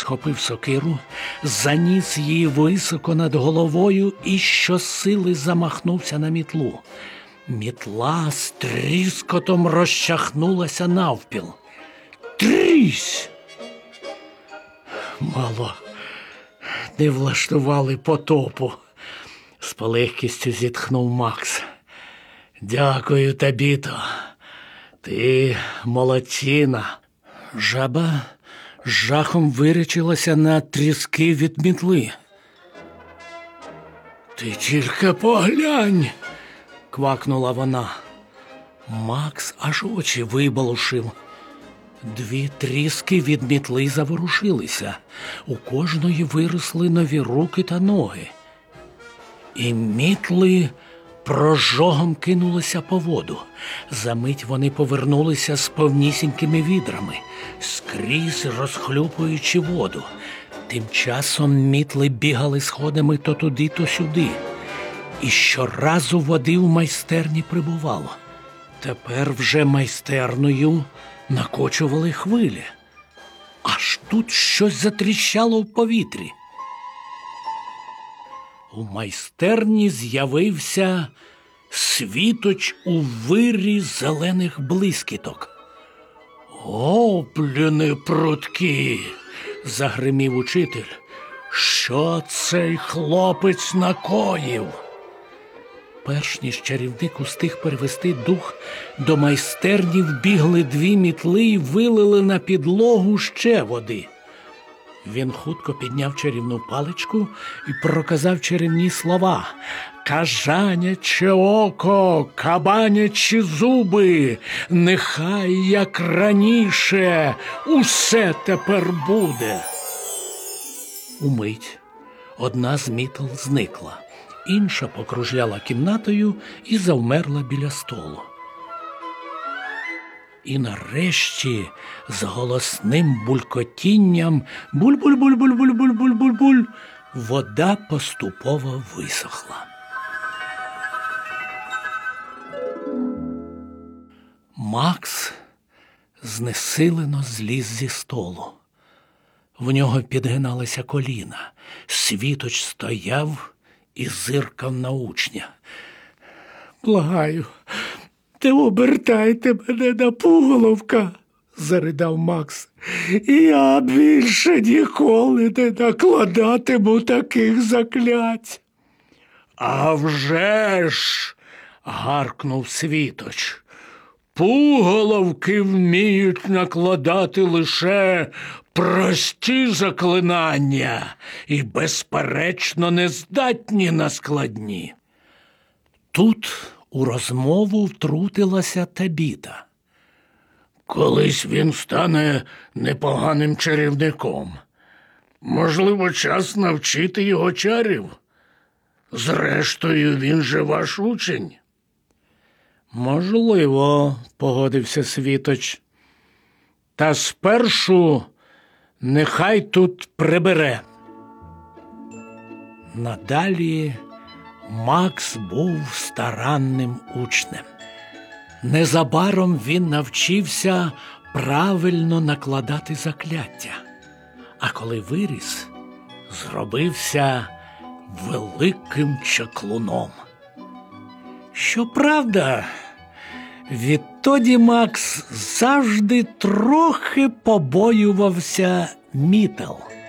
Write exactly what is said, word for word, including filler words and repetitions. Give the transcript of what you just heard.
схопив сокиру, заніс її високо над головою і щосили замахнувся на мітлу. Мітла з тріскотом розчахнулася навпіл. Трісь! Мало не влаштували потопу. З полегкістю зітхнув Макс. Дякую, Табіто. Ти молодчина. Жаба з жахом вирячилася на тріски від мітли. Ти тільки поглянь, квакнула вона. Макс аж очі вибалушив. Дві тріски від мітли заворушилися. У кожної виросли нові руки та ноги. І мітли прожогом кинулися по воду. Замить вони повернулися з повнісінькими відрами, скрізь розхлюпуючи воду. Тим часом мітли бігали сходами то туди, то сюди. І щоразу води в майстерні прибувало. Тепер вже майстерною накочували хвилі. Аж тут щось затріщало в повітрі. У майстерні з'явився світоч у вирі зелених блискіток. «Гобліни прудкі!» – загримів учитель. «Що цей хлопець накоїв?» Перш ніж чарівник устиг перевести дух, до майстерні вбігли дві мітли й вилили на підлогу ще води. Він хутко підняв чарівну паличку і проказав чарівні слова. «Кажаняче око, кабанячі зуби, нехай, як раніше, усе тепер буде». Умить одна з мітл зникла, інша покружляла кімнатою і завмерла біля столу. І нарешті з голосним булькотінням буль-буль-буль-буль-буль-буль-буль-буль вода поступово висохла. Макс знесилено зліз зі столу. В нього підгиналися коліна. Світоч стояв і зиркав на учня. «Благаю, не обертайте мене на пуголовка!» – заридав Макс. «Я більше ніколи не накладатиму таких заклять!» «А вже ж!» – гаркнув Світоч. «Пуголовки вміють накладати лише прості заклинання і, безперечно, не здатні на складні». Тут у розмову втрутилася Табіта. «Колись він стане непоганим чарівником. Можливо, час навчити його чарів. Зрештою, він же ваш учень». «Можливо», – погодився Світоч. «Та спершу нехай тут прибере». Надалі Макс був старанним учнем. Незабаром він навчився правильно накладати закляття. А коли виріс, зробився великим чаклуном. Щоправда, відтоді Макс завжди трохи побоювався мітл.